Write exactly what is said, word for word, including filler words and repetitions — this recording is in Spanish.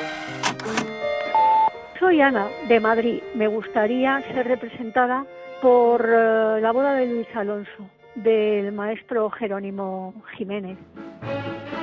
Soy Ana, de Madrid. Me gustaría ser representada por uh, la boda de Luis Alonso, del maestro Jerónimo Jiménez.